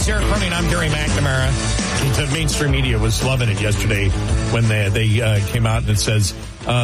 it's Eric Cronin. I'm Gary McNamara. The mainstream media was loving it yesterday when they came out and it says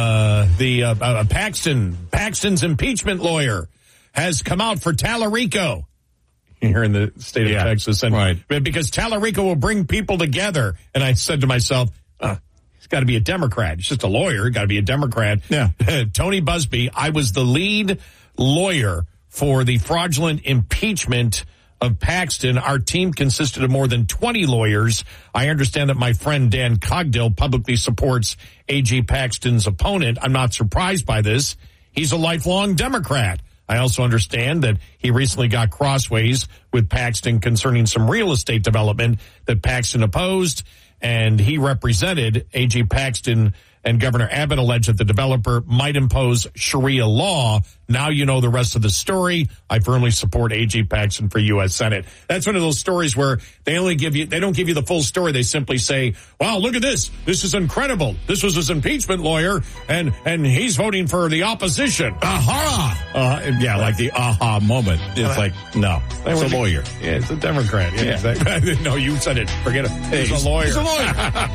Paxton's impeachment lawyer has come out for Tallarico here in the state of Texas, and right, because Tallarico will bring people together. And I said to myself, he's got to be a Democrat. He's just a lawyer. Got to be a Democrat. Yeah. Tony Buzbee. I was the lead lawyer for the fraudulent impeachment of Paxton. Our team consisted of more than 20 lawyers. I understand that my friend Dan Cogdill publicly supports A.G. Paxton's opponent. I'm not surprised by this. He's a lifelong Democrat. I also understand that he recently got crossways with Paxton concerning some real estate development that Paxton opposed, and he represented A.G. Paxton, and Governor Abbott alleged that the developer might impose Sharia law. Now you know the rest of the story. I firmly support A.G. Paxton for U.S. Senate. That's one of those stories where they don't give you the full story. They simply say, wow, look at this. This is incredible. This was his impeachment lawyer, and he's voting for the opposition. Aha! Like the aha moment. It's like, no, it's a lawyer. Yeah, it's a Democrat. Yeah. Exactly. No, you said it. Forget it. He's a lawyer. He's a lawyer.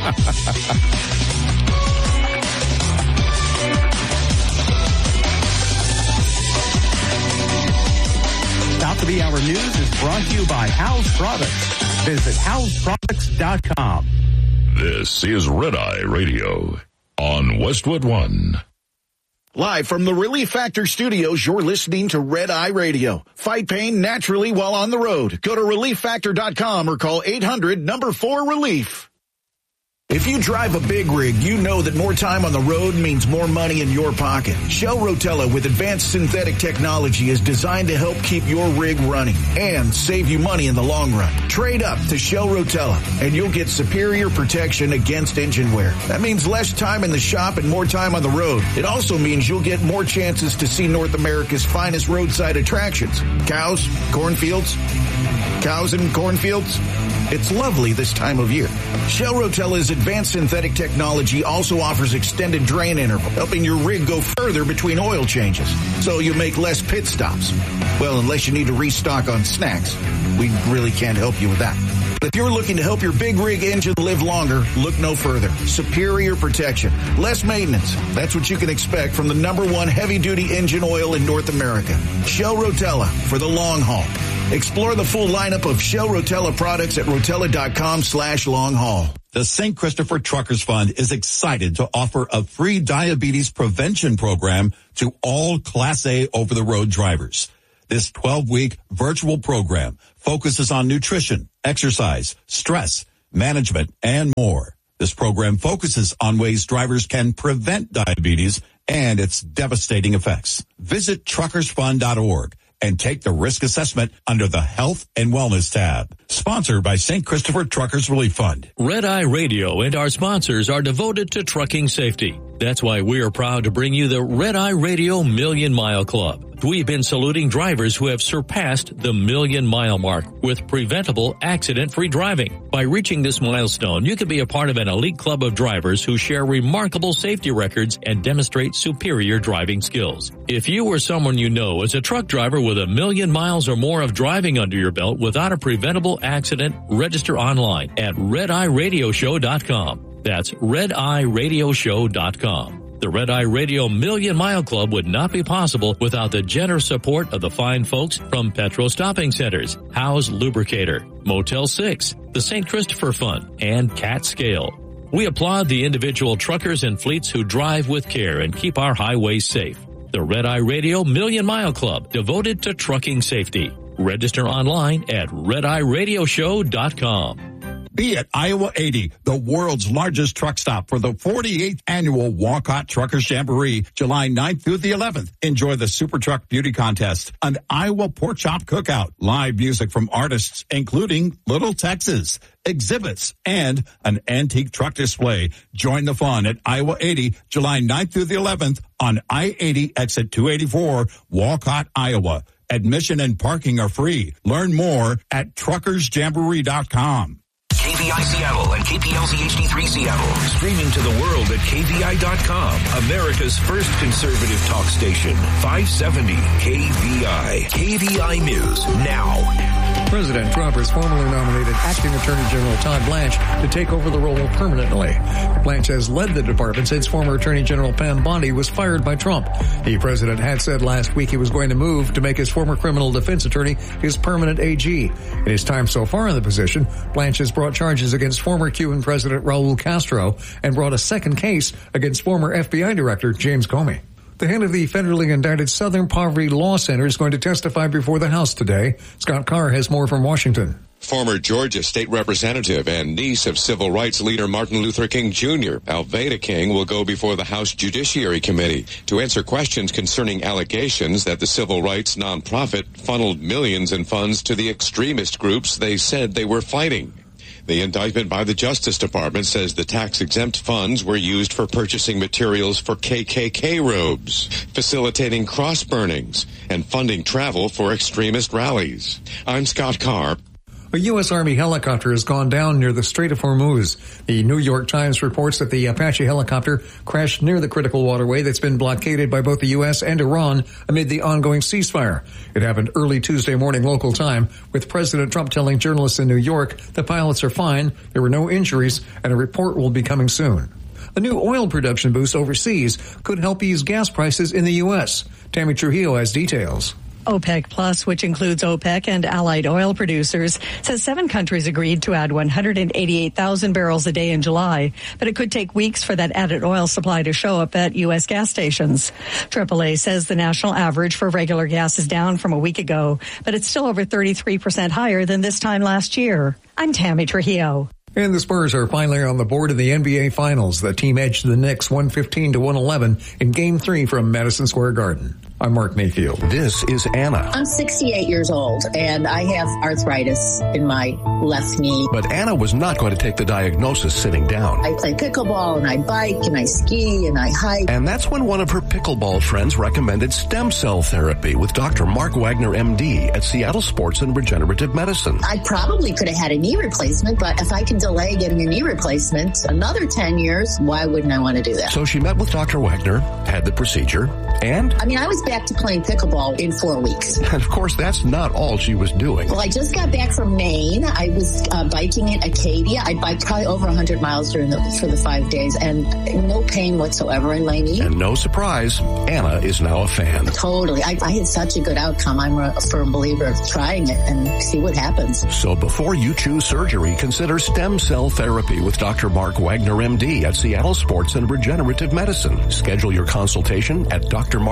Top of the Hour News is brought to you by House Products. Visit houseproducts.com. This is Red Eye Radio on Westwood One. Live from the Relief Factor Studios, you're listening to Red Eye Radio. Fight pain naturally while on the road. Go to relieffactor.com or call 800-4-RELIEF. If you drive a big rig, you know that more time on the road means more money in your pocket. Shell Rotella with advanced synthetic technology is designed to help keep your rig running and save you money in the long run. Trade up to Shell Rotella and you'll get superior protection against engine wear. That means less time in the shop and more time on the road. It also means you'll get more chances to see North America's finest roadside attractions. Cows and cornfields. It's lovely this time of year. Shell Rotella's advanced synthetic technology also offers extended drain interval, helping your rig go further between oil changes, so you make less pit stops. Well, unless you need to restock on snacks. We really can't help you with that. If you're looking to help your big rig engine live longer, look no further. Superior protection, less maintenance. That's what you can expect from the #1 heavy-duty engine oil in North America. Shell Rotella for the long haul. Explore the full lineup of Shell Rotella products at rotella.com/long haul. The St. Christopher Truckers Fund is excited to offer a free diabetes prevention program to all Class A over-the-road drivers. This 12-week virtual program focuses on nutrition, exercise, stress, management, and more. This program focuses on ways drivers can prevent diabetes and its devastating effects. Visit truckersfund.org and take the risk assessment under the Health and Wellness tab. Sponsored by St. Christopher Truckers Relief Fund. Red Eye Radio and our sponsors are devoted to trucking safety. That's why we are proud to bring you the Red Eye Radio Million Mile Club. We've been saluting drivers who have surpassed the 1,000,000-mile mark with preventable, accident-free driving. By reaching this milestone, you can be a part of an elite club of drivers who share remarkable safety records and demonstrate superior driving skills. If you or someone you know is a truck driver with 1,000,000 miles or more of driving under your belt without a preventable accident, register online at RedEyeRadioShow.com. That's RedEyeRadioShow.com. The Red Eye Radio Million Mile Club would not be possible without the generous support of the fine folks from Petro Stopping Centers, Howe's Lubricator, Motel 6, the St. Christopher Fund, and Cat Scale. We applaud the individual truckers and fleets who drive with care and keep our highways safe. The Red Eye Radio Million Mile Club, devoted to trucking safety. Register online at RedEyeRadioShow.com. Be at Iowa 80, the world's largest truck stop for the 48th annual Walcott Truckers Jamboree, July 9th through the 11th. Enjoy the Super Truck Beauty Contest, an Iowa pork chop cookout, live music from artists including Little Texas, exhibits, and an antique truck display. Join the fun at Iowa 80, July 9th through the 11th on I-80 exit 284, Walcott, Iowa. Admission and parking are free. Learn more at truckersjamboree.com. KVI Seattle and KPLZ HD3 Seattle. Streaming to the world at KVI.com. America's first conservative talk station. 570 KVI. KVI News now. President Trump has formally nominated Acting Attorney General Todd Blanche to take over the role permanently. Blanche has led the department since former Attorney General Pam Bondi was fired by Trump. The president had said last week he was going to move to make his former criminal defense attorney his permanent AG. In his time so far in the position, Blanche has brought charges against former Cuban President Raul Castro and brought a second case against former FBI Director James Comey. The head of the federally indicted Southern Poverty Law Center is going to testify before the House today. Scott Carr has more from Washington. Former Georgia state representative and niece of civil rights leader Martin Luther King Jr., Alveda King, will go before the House Judiciary Committee to answer questions concerning allegations that the civil rights nonprofit funneled millions in funds to the extremist groups they said they were fighting. The indictment by the Justice Department says the tax-exempt funds were used for purchasing materials for KKK robes, facilitating cross burnings, and funding travel for extremist rallies. I'm Scott Carr. A U.S. Army helicopter has gone down near the Strait of Hormuz. The New York Times reports that the Apache helicopter crashed near the critical waterway that's been blockaded by both the U.S. and Iran amid the ongoing ceasefire. It happened early Tuesday morning local time, with President Trump telling journalists in New York the pilots are fine, there were no injuries, and a report will be coming soon. A new oil production boost overseas could help ease gas prices in the U.S. Tammy Trujillo has details. OPEC Plus, which includes OPEC and allied oil producers, says 7 countries agreed to add 188,000 barrels a day in July, but it could take weeks for that added oil supply to show up at U.S. gas stations. AAA says the national average for regular gas is down from a week ago, but it's still over 33% higher than this time last year. I'm Tammy Trujillo. And the Spurs are finally on the board of the NBA Finals. The team edged the Knicks 115-111 in Game 3 from Madison Square Garden. I'm Mark Mayfield. This is Anna. I'm 68 years old, and I have arthritis in my left knee. But Anna was not going to take the diagnosis sitting down. I play pickleball, and I bike, and I ski, and I hike. And that's when one of her pickleball friends recommended stem cell therapy with Dr. Mark Wagner, MD, at Seattle Sports and Regenerative Medicine. I probably could have had a knee replacement, but if I can delay getting a knee replacement another 10 years, why wouldn't I want to do that? So she met with Dr. Wagner, had the procedure, and... I was back to playing pickleball in 4 weeks. And of course, that's not all she was doing. Well, I just got back from Maine. I was biking in Acadia. I biked probably over 100 miles for the 5 days, and no pain whatsoever in my knee. And no surprise, Anna is now a fan. Totally. I had such a good outcome. I'm a firm believer of trying it and see what happens. So before you choose surgery, consider stem cell therapy with Dr. Mark Wagner, MD, at Seattle Sports and Regenerative Medicine. Schedule your consultation at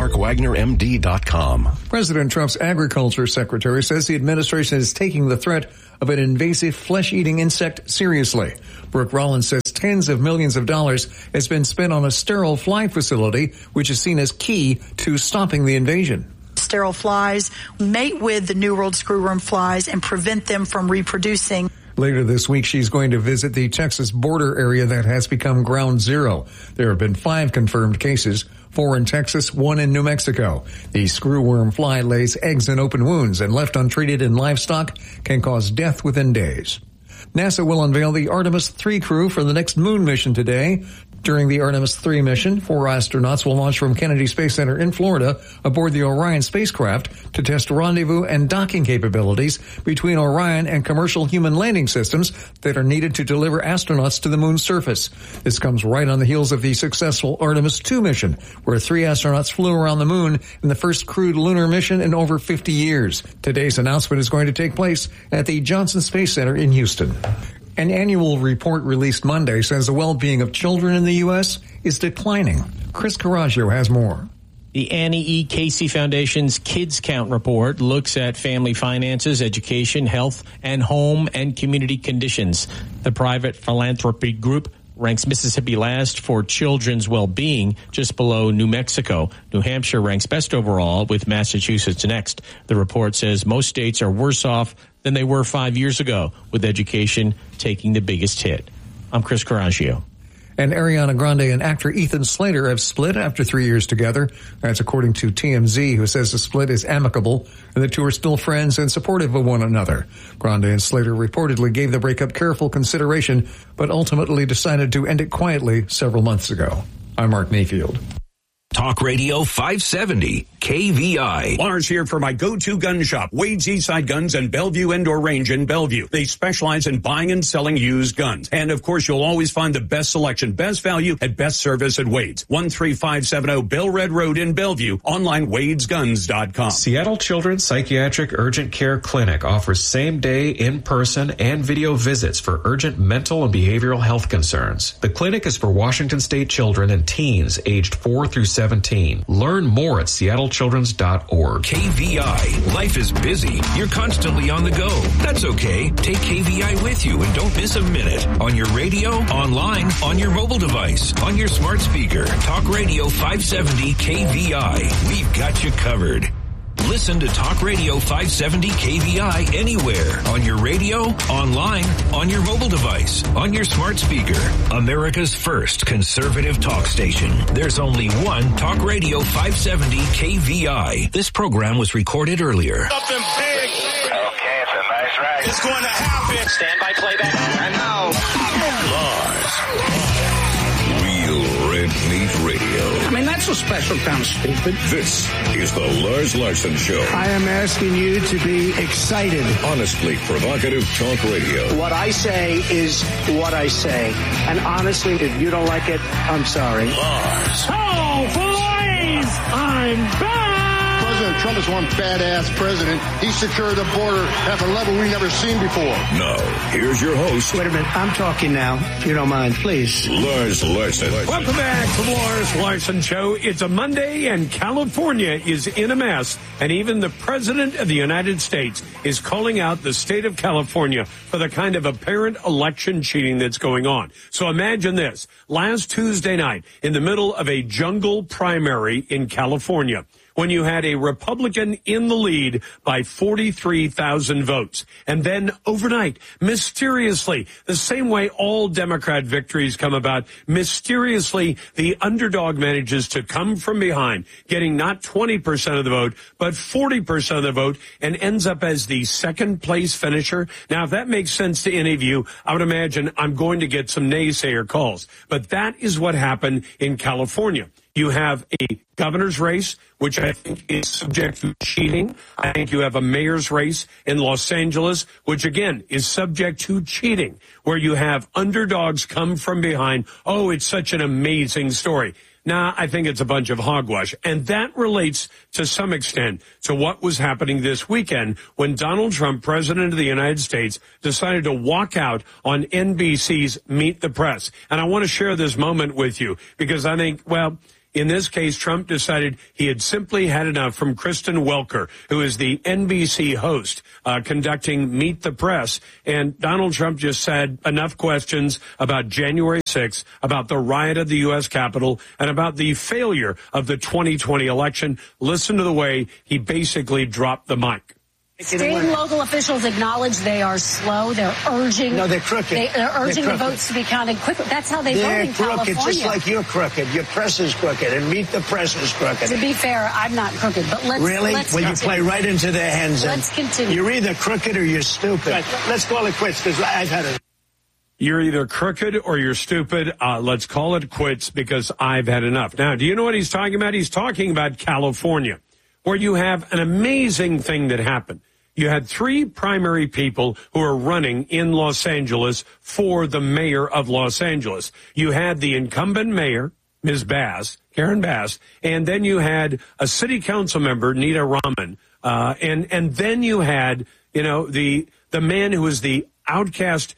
drmarkwagnermd.com. President Trump's agriculture secretary says the administration is taking the threat of an invasive flesh-eating insect seriously. Brooke Rollins says tens of millions of dollars has been spent on a sterile fly facility, which is seen as key to stopping the invasion. Sterile flies mate with the New World screwworm flies and prevent them from reproducing. Later this week, she's going to visit the Texas border area that has become ground zero. There have been 5 confirmed cases, 4 in Texas, 1 in New Mexico. The screwworm fly lays eggs in open wounds and left untreated in livestock can cause death within days. NASA will unveil the Artemis 3 crew for the next moon mission today. During the Artemis 3 mission, 4 astronauts will launch from Kennedy Space Center in Florida aboard the Orion spacecraft to test rendezvous and docking capabilities between Orion and commercial human landing systems that are needed to deliver astronauts to the moon's surface. This comes right on the heels of the successful Artemis 2 mission, where 3 astronauts flew around the moon in the first crewed lunar mission in over 50 years. Today's announcement is going to take place at the Johnson Space Center in Houston. An annual report released Monday says the well-being of children in the U.S. is declining. Chris Coraggio has more. The Annie E. Casey Foundation's Kids Count report looks at family finances, education, health, and home and community conditions. The private philanthropy group ranks Mississippi last for children's well-being, just below New Mexico. New Hampshire ranks best overall, with Massachusetts next. The report says most states are worse off than they were 5 years ago, with education taking the biggest hit. I'm Chris Coraggio. And Ariana Grande and actor Ethan Slater have split after 3 years together. That's according to TMZ, who says the split is amicable and the two are still friends and supportive of one another. Grande and Slater reportedly gave the breakup careful consideration, but ultimately decided to end it quietly several months ago. I'm Mark Mayfield. Talk Radio 570, KVI. Lars here for my go-to gun shop, Wade's Eastside Guns and Bellevue Indoor Range in Bellevue. They specialize in buying and selling used guns. And of course, you'll always find the best selection, best value, and best service at Wade's. 13570 Bell Red Road in Bellevue. Online, wadesguns.com. Seattle Children's Psychiatric Urgent Care Clinic offers same-day, in-person, and video visits for urgent mental and behavioral health concerns. The clinic is for Washington State children and teens aged 4 through 17. Learn more at seattlechildrens.org. KVI. Life is busy. You're constantly on the go. That's okay. Take KVI with you and don't miss a minute. On your radio, online, on your mobile device, on your smart speaker. Talk Radio 570 KVI. We've got you covered. Listen to Talk Radio 570 KVI anywhere. On your radio, online, on your mobile device, on your smart speaker. America's first conservative talk station. There's only one Talk Radio 570 KVI. This program was recorded earlier. Something big. Okay, it's a nice ride. It's going to happen. Stand by playback. And now, Lars. Real Red Meat Radio. I mean, that's a special kind of stupid. This is the Lars Larson Show. I am asking you to be excited. Honestly provocative talk radio. What I say is what I say. And honestly, if you don't like it, I'm sorry. Lars. Oh, boys! I'm back! President Trump is one badass president. He secured the border at a level we've never seen before. Now, here's your host. Wait a minute. I'm talking now. If you don't mind, please. Lars Larson. Welcome back to the Lars Larson Show. It's a Monday and California is in a mess. And even the President of the United States is calling out the state of California for the kind of apparent election cheating that's going on. So imagine this. Last Tuesday night, in the middle of a jungle primary in California, when you had a Republican in the lead by 43,000 votes. And then overnight, mysteriously, the same way all Democrat victories come about, mysteriously, the underdog manages to come from behind, getting not 20% of the vote, but 40% of the vote, and ends up as the second place finisher. Now, if that makes sense to any of you, I would imagine I'm going to get some naysayer calls. But that is what happened in California. You have a governor's race, which I think is subject to cheating. I think you have a mayor's race in Los Angeles, which again is subject to cheating, where you have underdogs come from behind. Oh, it's such an amazing story. Now, I think it's a bunch of hogwash. And that relates to some extent to what was happening this weekend when Donald Trump, President of the United States, decided to walk out on NBC's Meet the Press. And I want to share this moment with you because I think, well, in this case, Trump decided he had simply had enough from Kristen Welker, who is the NBC host conducting Meet the Press. And Donald Trump just said enough questions about January 6th, about the riot at the U.S. Capitol, and about the failure of the 2020 election. Listen to the way he basically dropped the mic. State and local officials acknowledge they are slow. They're urging. No, they're crooked. They're urging the votes to be counted quickly. That's how they vote in California. They're crooked, just like you're crooked. Your press is crooked, and Meet the Press is crooked. To be fair, I'm not crooked, but let's really. Let's well, continue. You play right into their hands. Let's continue. You're either crooked or you're stupid. Right. Let's call it quits because I've had it. You're either crooked or you're stupid. Let's call it quits because I've had enough. Now, do you know what he's talking about? He's talking about California, where you have an amazing thing that happened. You had three primary people who are running in Los Angeles for the mayor of Los Angeles. You had the incumbent mayor, Ms. Bass, Karen Bass, and then you had a city council member, Nita Raman, and then you had, you know, the man who was the outcast,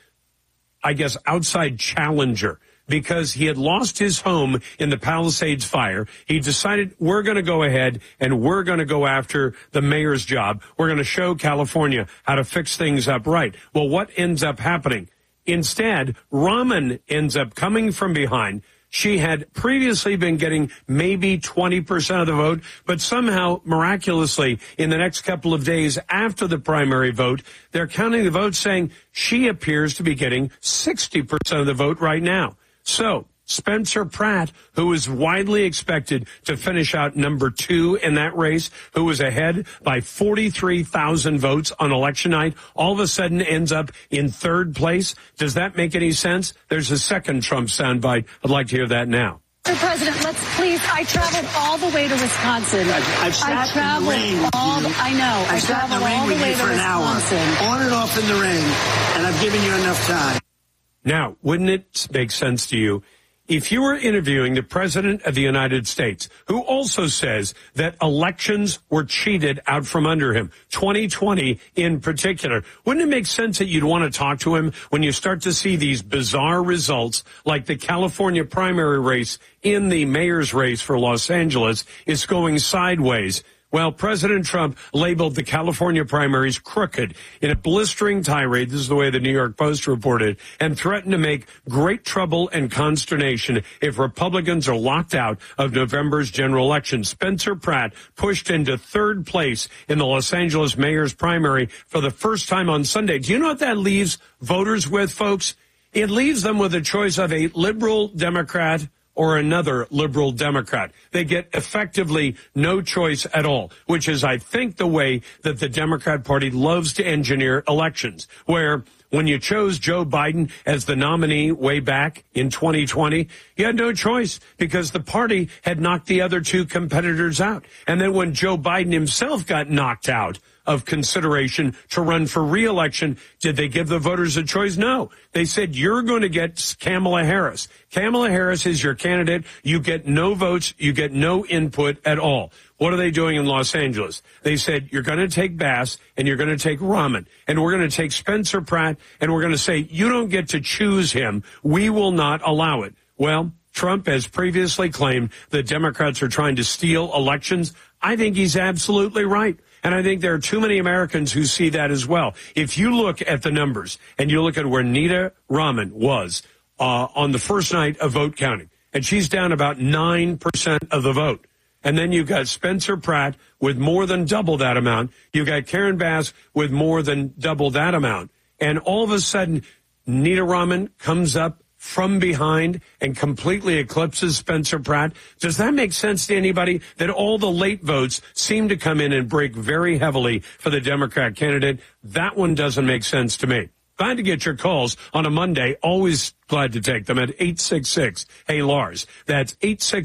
I guess, outside challenger. Because he had lost his home in the Palisades fire, he decided we're going to go ahead and we're going to go after the mayor's job. We're going to show California how to fix things up right. Well, what ends up happening? Instead, Raman ends up coming from behind. She had previously been getting maybe 20% of the vote, but somehow, miraculously, in the next couple of days after the primary vote, they're counting the votes saying she appears to be getting 60% of the vote right now. So, Spencer Pratt, who was widely expected to finish out number 2 in that race, who was ahead by 43,000 votes on election night, all of a sudden ends up in third place. Does that make any sense? There's a second Trump soundbite. I'd like to hear that now. Mr. President, let's please. I traveled all the way to Wisconsin. I've sat in the rain. I know. I've sat in the rain with you for an hour, on and off in the rain, and I've given you enough time. Now, wouldn't it make sense to you if you were interviewing the President of the United States, who also says that elections were cheated out from under him, 2020 in particular? Wouldn't it make sense that you'd want to talk to him when you start to see these bizarre results, like the California primary race in the mayor's race for Los Angeles is going sideways? Well, President Trump labeled the California primaries crooked in a blistering tirade, this is the way the New York Post reported, and threatened to make great trouble and consternation if Republicans are locked out of November's general election. Spencer Pratt pushed into third place in the Los Angeles mayor's primary for the first time on Sunday. Do you know what that leaves voters with, folks? It leaves them with a choice of a liberal Democrat or another liberal Democrat. They get effectively no choice at all, which is, I think, the way that the Democrat Party loves to engineer elections, where when you chose Joe Biden as the nominee way back in 2020, you had no choice because the party had knocked the other two competitors out. And then when Joe Biden himself got knocked out of consideration to run for re-election, did they give the voters a choice? No. They said, you're going to get Kamala Harris. Kamala Harris is your candidate. You get no votes. You get no input at all. What are they doing in Los Angeles? They said, you're going to take Bass and you're going to take Rahman and we're going to take Spencer Pratt and we're going to say, you don't get to choose him. We will not allow it. Well, Trump has previously claimed that Democrats are trying to steal elections. I think he's absolutely right. And I think there are too many Americans who see that as well. If you look at the numbers and you look at where Nita Rahman was on the first night of vote counting, and she's down about 9% of the vote. And then you've got Spencer Pratt with more than double that amount. You've got Karen Bass with more than double that amount. And all of a sudden, Nita Rahman comes up from behind and completely eclipses Spencer Pratt. Does that make sense to anybody, that all the late votes seem to come in and break very heavily for the Democrat candidate? That one doesn't make sense to me. Glad to get your calls on a Monday. Always glad to take them at 866-HEY-LARS. That's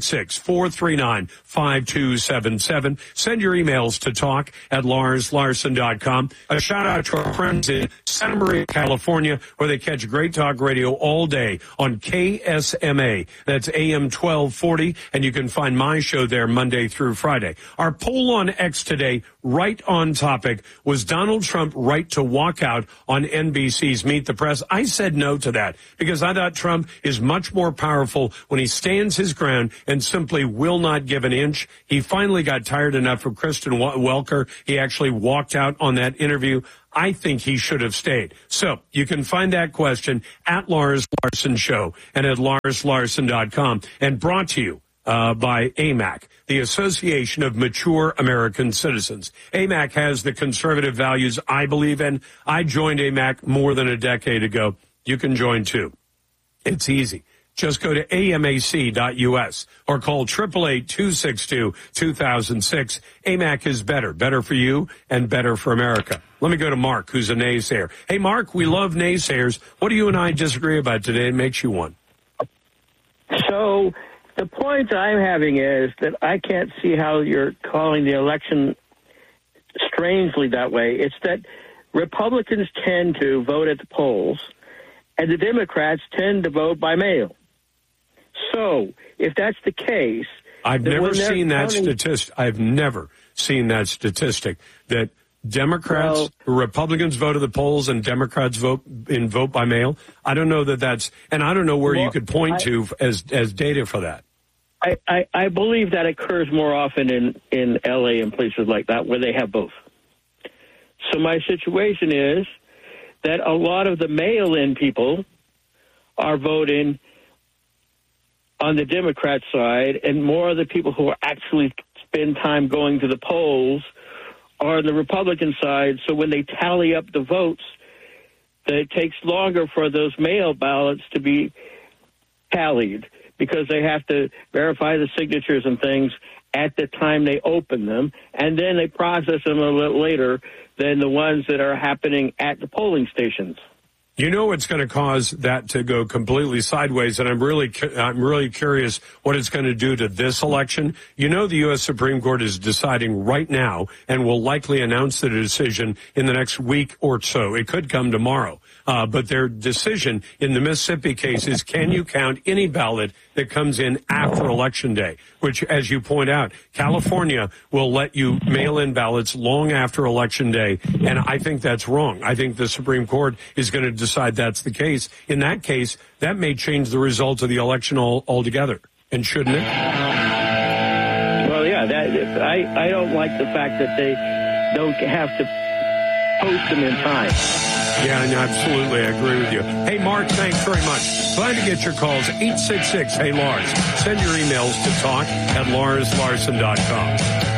866-439-5277. Send your emails to talk@LarsLarson.com. A shout out to our friends in Santa Maria, California, where they catch great talk radio all day on KSMA. That's AM 1240, and you can find my show there Monday through Friday. Our poll on X today, right on topic, was Donald Trump right to walk out on NBC's Meet the Press? I said no to that because I thought Trump is much more powerful when he stands his ground and simply will not give an inch. He finally got tired enough of Kristen Welker. He actually walked out on that interview. I think he should have stayed. So you can find that question at Lars Larson Show and at LarsLarson.com, and brought to you by AMAC, the Association of Mature American Citizens. AMAC has the conservative values I believe in. I joined AMAC more than a decade ago. You can join too. It's easy. Just go to amac.us or call 888-262-2006. AMAC is better. Better for you and better for America. Let me go to Mark, who's a naysayer. Hey, Mark, we love naysayers. What do you and I disagree about today that makes you one? So the point I'm having is that I can't see how you're calling the election strangely that way. It's that Republicans tend to vote at the polls, and the Democrats tend to vote by mail. So, if that's the case... I've never seen that statistic. I've never seen that statistic, that Democrats, Republicans vote at the polls and Democrats vote by mail. I don't know that that's... And I don't know where you could point to as data for that. I believe that occurs more often in L.A. and places like that where they have both. So my situation is that a lot of the mail-in people are voting on the Democrat side, and more of the people who actually spend time going to the polls are on the Republican side. So when they tally up the votes, it takes longer for those mail ballots to be tallied because they have to verify the signatures and things at the time they open them, and then they process them a little later than the ones that are happening at the polling stations. You know it's going to cause that to go completely sideways, and I'm really curious what it's going to do to this election. You know the U.S. Supreme Court is deciding right now and will likely announce the decision in the next week or so. It could come tomorrow. But their decision in the Mississippi case is, can you count any ballot that comes in after Election Day? Which, as you point out, California will let you mail in ballots long after Election Day, and I think that's wrong. I think the Supreme Court is going to decide that's the case. In that case, that may change the results of the election altogether, and shouldn't it? Well, yeah, I don't like the fact that they don't have to post them in time. Yeah, no, absolutely. I agree with you. Hey, Mark, thanks very much. Glad to get your calls. 866-HEY-LARS. Send your emails to talk@LarsLarson.com.